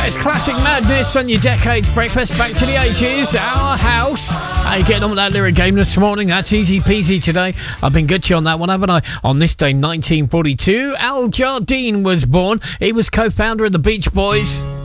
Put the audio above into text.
It's classic madness on your Decades Breakfast. Back to the 80s, Our House. How you getting on with that lyric game this morning? That's easy peasy today. I've been good to you on that one, haven't I? On this day, 1942, Al Jardine was born. He was co-founder of the Beach Boys.